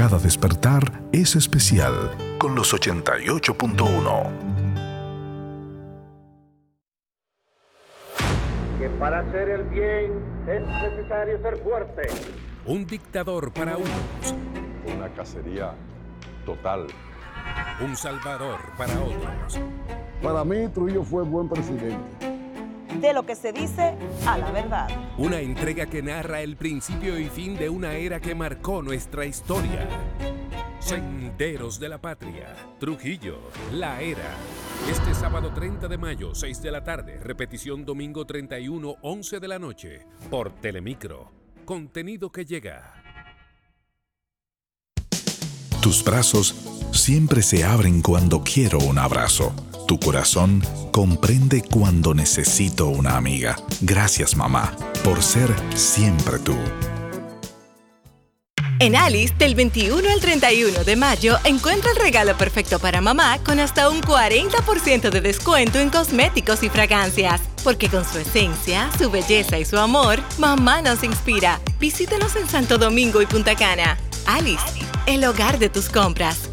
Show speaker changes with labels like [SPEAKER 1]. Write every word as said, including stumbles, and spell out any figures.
[SPEAKER 1] cada despertar es especial con los ochenta y ocho punto uno.
[SPEAKER 2] Que para hacer el bien es necesario ser fuerte.
[SPEAKER 3] Un dictador para unos.
[SPEAKER 4] Una cacería total.
[SPEAKER 3] Un salvador para otros.
[SPEAKER 5] Para mí, Trujillo fue buen presidente.
[SPEAKER 6] De lo que se dice a la verdad.
[SPEAKER 3] Una entrega que narra el principio y fin de una era que marcó nuestra historia. Senderos de la Patria. Trujillo, la era. Este sábado treinta de mayo, seis de la tarde. Repetición domingo treinta y uno, once de la noche. Por Telemicro. Contenido que llega.
[SPEAKER 1] Tus brazos siempre se abren cuando quiero un abrazo. Tu corazón comprende cuando necesito una amiga. Gracias, mamá, por ser siempre tú.
[SPEAKER 7] En Alice, del veintiuno al treinta y uno de mayo, encuentra el regalo perfecto para mamá con hasta un cuarenta por ciento de descuento en cosméticos y fragancias. Porque con su esencia, su belleza y su amor, mamá nos inspira. Visítanos en Santo Domingo y Punta Cana. Alice, el hogar de tus compras.